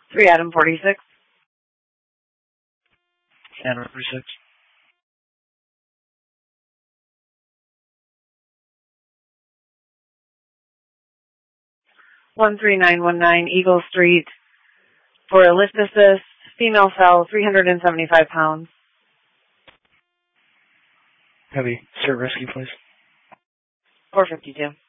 3 Adam 46. Adam 46. One 3919 Eagle Street for a lift assist, female cell, 375 pounds. Heavy. Start rescue, please. 452.